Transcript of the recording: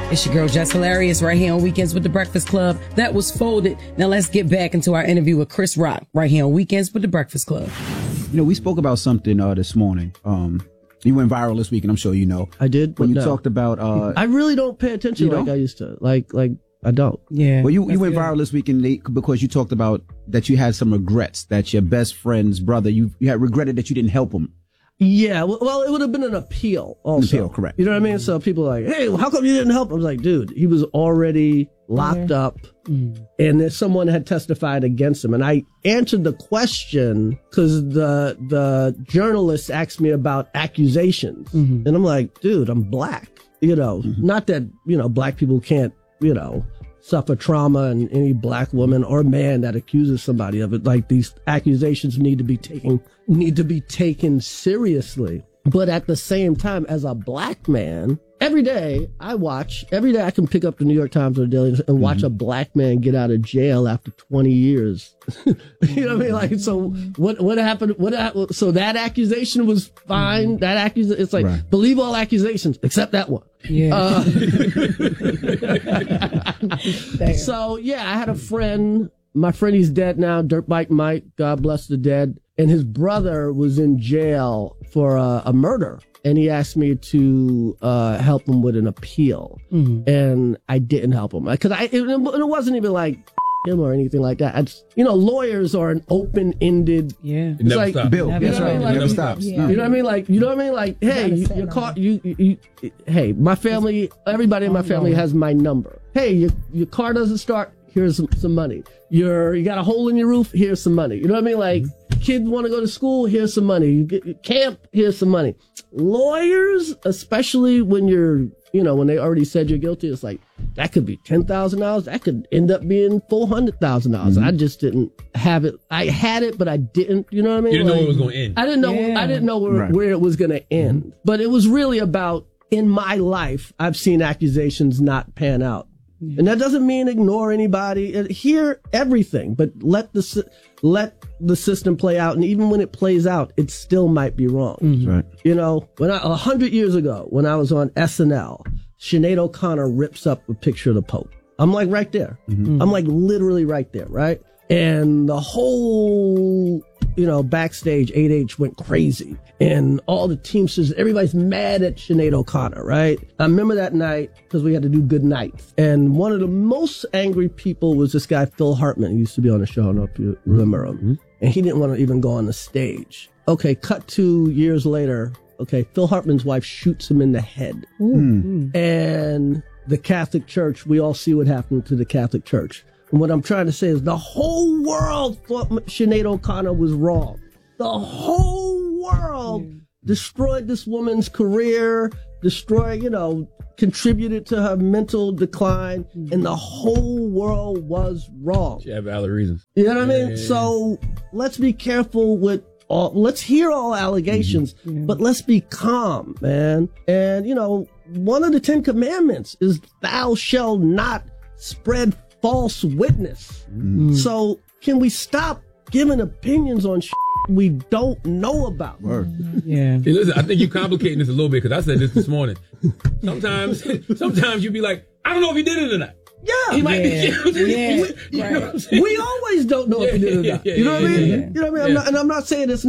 It's your girl, Jess Hilarious, right here on Weekends with the Breakfast Club. That was Folded. Now let's get back into our interview with Chris Rock, right here on Weekends with the Breakfast Club. You know, we spoke about something this morning. You went viral this week, and I'm sure you know. I did. When you talked about... I really don't pay attention like I used to. Like I don't. Yeah. Well, you went viral this week because you talked about that you had some regrets, that your best friend's brother, you had regretted that you didn't help him. Yeah, well, it would have been an appeal also. An appeal, correct. You know what I mean? So people are like, hey, how come you didn't help? I was like, dude, he was already locked up and then someone had testified against him. And I answered the question because the journalist asked me about accusations. And I'm like, dude, I'm black. You know, not that, black people can't, suffer trauma, and any black woman or man that accuses somebody of it, like, these accusations need to be taken seriously. But at the same time, as a black man, every day I can pick up the New York Times or the Daily and watch a black man get out of jail after 20 years. You know what I mean? Like, so what happened? So that accusation was fine. That accusation, it's like, believe all accusations except that one. Yeah. So yeah, I had a friend. My friend, he's dead now. Dirt Bike Mike, God bless the dead. And his brother was in jail for a murder. And he asked me to help him with an appeal. And I didn't help him. Because it wasn't even like him or anything like that. Lawyers are an open-ended... Yeah. It's like, Bill. That's right. It never stops. You know what I mean? Like, hey, your car, hey, my family, everybody in my family has my number. Hey, your car doesn't start. Here's some money. You got a hole in your roof. Here's some money. You know what I mean? Like, kids want to go to school. Here's some money. You get camp. Here's some money. Lawyers, especially when when they already said you're guilty, it's like, that could be $10,000. That could end up being $400,000. I just didn't have it. I had it, but I didn't. You know what I mean? You didn't know it was going to end. I didn't know where it was going to end. But it was really about, in my life, I've seen accusations not pan out. And that doesn't mean ignore anybody. Hear everything, but let the system play out. And even when it plays out, it still might be wrong. Right. When 100 years ago, when I was on SNL, Sinead O'Connor rips up a picture of the Pope. I'm like right there. I'm like literally right there, right? And the whole, backstage 8H went crazy. And all the Teamsters, everybody's mad at Sinead O'Connor, right? I remember that night because we had to do good nights. And one of the most angry people was this guy, Phil Hartman. He used to be on the show. I don't know if you remember him. And he didn't want to even go on the stage. Okay, cut 2 years later. Okay, Phil Hartman's wife shoots him in the head. And the Catholic Church, we all see what happened to the Catholic Church. And what I'm trying to say is the whole world thought Sinead O'Connor was wrong. The whole world destroyed this woman's career, contributed to her mental decline, and the whole world was wrong. She had valid reasons. You know what I mean? So let's be careful with let's hear all allegations, but let's be calm, man. And, one of the 10 commandments is thou shalt not spread false witness. So can we stop giving opinions on we don't know about? Yeah. Hey, listen, I think you're complicating this a little bit because I said this morning. Sometimes you be like, I don't know if he did it or not. Yeah. He might be. We always don't know if he did it or not. You know what I mean? You know what I mean? I'm not saying it's